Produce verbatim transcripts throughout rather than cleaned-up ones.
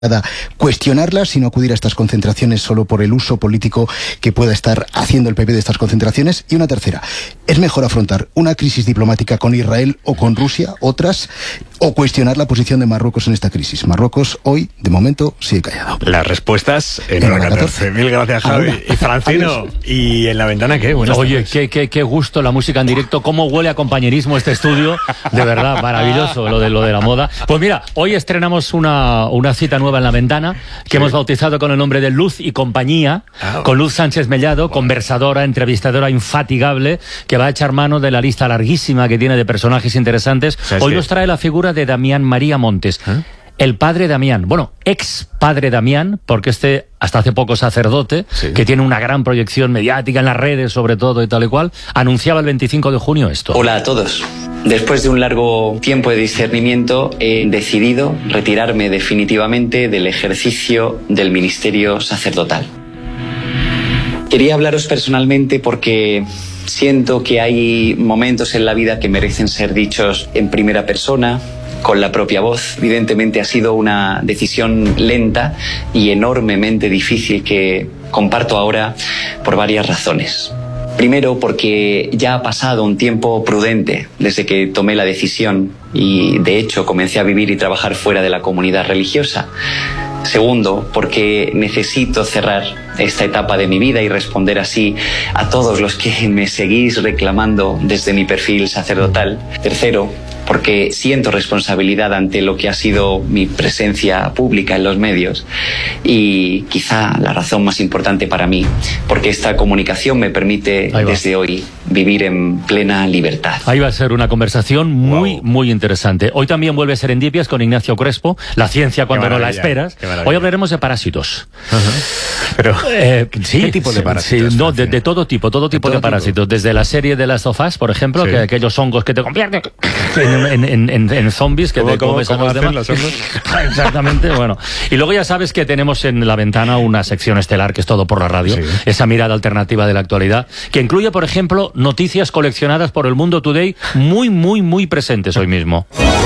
cuestionarlas, sino acudir a estas concentraciones solo por el uso político que pueda estar haciendo el P P de estas concentraciones. Y una tercera, ¿es mejor afrontar una crisis diplomática con Israel o con Rusia, otras, o cuestionar la posición de Marruecos en esta crisis? Marruecos hoy, de momento, sigue callado. Las respuestas en, en hora catorce. Mil gracias, Javi. Ahora. Y Francino, adiós. ¿Y en la ventana qué? Buenas Oye, qué, qué, qué gusto la música en directo, cómo huele a compañerismo este estudio, de verdad, maravilloso lo de, lo de la moda. Pues mira, hoy estrenamos una, una cita nueva en la ventana, que sí. hemos bautizado con el nombre de Luz y Compañía, oh. con Luz Sánchez Mellado, oh. conversadora, entrevistadora infatigable, que va a echar mano de la lista larguísima que tiene de personajes interesantes. Hoy nos trae la figura de Damián María Montes. ¿Eh? El padre Damián, bueno, ex padre Damián, porque este hasta hace poco sacerdote, sí. que tiene una gran proyección mediática en las redes sobre todo y tal y cual, anunciaba el veinticinco de junio esto. Hola a todos. Después de un largo tiempo de discernimiento he decidido retirarme definitivamente del ejercicio del ministerio sacerdotal. Quería hablaros personalmente porque siento que hay momentos en la vida que merecen ser dichos en primera persona, con la propia voz. Evidentemente ha sido una decisión lenta y enormemente difícil que comparto ahora por varias razones. Primero, porque ya ha pasado un tiempo prudente desde que tomé la decisión y, de hecho, comencé a vivir y trabajar fuera de la comunidad religiosa. Segundo, porque necesito cerrar esta etapa de mi vida y responder así a todos los que me seguís reclamando desde mi perfil sacerdotal. Tercero, porque siento responsabilidad ante lo que ha sido mi presencia pública en los medios y quizá la razón más importante para mí, porque esta comunicación me permite desde hoy vivir en plena libertad. Ahí va a ser una conversación muy, wow. muy interesante. Hoy también vuelve Serendipias con Ignacio Crespo, la ciencia cuando no la esperas. Hoy hablaremos de parásitos. Uh-huh. Pero, eh, sí, ¿qué tipo de parásitos? Sí, no, de, de todo tipo, todo tipo de, todo de parásitos. Tipo. Desde la serie de Last of Us, por ejemplo, sí. que aquellos hongos que te convierten en, en, en, en zombies que te comes a los demás. Exactamente, bueno. Y luego ya sabes que tenemos en la ventana una sección estelar que es todo por la radio, sí. esa mirada alternativa de la actualidad, que incluye, por ejemplo, noticias coleccionadas por el Mundo Today muy, muy, muy presentes hoy mismo.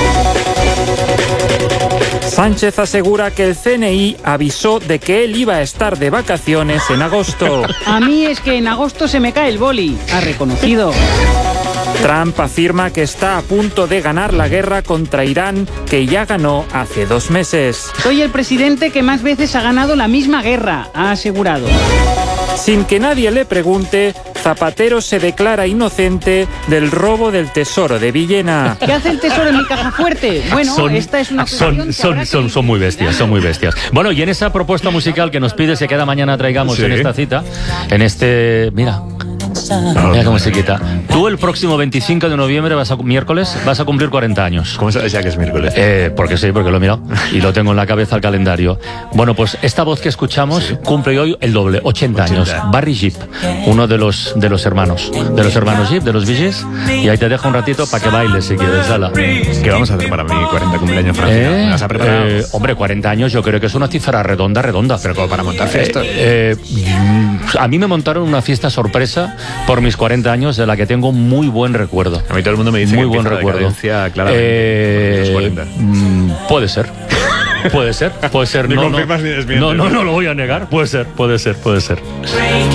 Sánchez asegura que el C N I avisó de que él iba a estar de vacaciones en agosto. A mí es que en agosto se me cae el boli, ha reconocido. Trump afirma que está a punto de ganar la guerra contra Irán, que ya ganó hace dos meses. Soy el presidente que más veces ha ganado la misma guerra, ha asegurado. Sin que nadie le pregunte, Zapatero se declara inocente del robo del tesoro de Villena. ¿Qué hace el tesoro en mi caja fuerte? Bueno, son, esta es una son, son, son, son muy bestias, son muy bestias. Bueno, y en esa propuesta musical que nos pide que cada mañana traigamos sí. en esta cita, en este... Mira... Mira cómo se quita. Tú el próximo veinticinco de noviembre, vas a, miércoles, vas a cumplir cuarenta años. ¿Cómo sabes ya que es miércoles? Eh, porque sí, porque lo he mirado y lo tengo en la cabeza el calendario. Bueno, pues esta voz que escuchamos sí. cumple hoy el doble, ochenta años. Barry Gibb, uno de los, de los hermanos, de los hermanos Gibb, de los Bee Gees. Y ahí te dejo un ratito para que bailes si quieres, Sala. ¿Qué vamos a hacer para mi cuarenta cumpleaños, Francia? Eh, ¿Me vas a preparar? Eh, hombre, cuarenta años yo creo que es una cifra redonda, redonda. Pero como para montar fiesta. Eh, eh, a mí me montaron una fiesta sorpresa por mis cuarenta años de la que tengo muy buen recuerdo. A mí todo el mundo me dice muy que buen recuerdo. Eh, mm, puede ser. Puede ser, puede ser. Ni no, confirmas no, ni desmientes. No, no, no lo voy a negar. Puede ser, puede ser, puede ser.